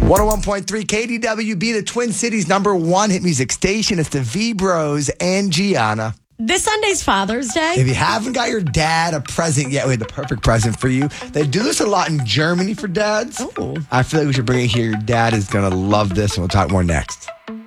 101.3 KDWB, the Twin Cities #1 hit music station. It's the V-Bros and Gianna. This Sunday's Father's Day. If you haven't got your dad a present yet, we have the perfect present for you. They do this a lot in Germany for dads. Oh. I feel like we should bring it here. Your dad is going to love this, and we'll talk more next.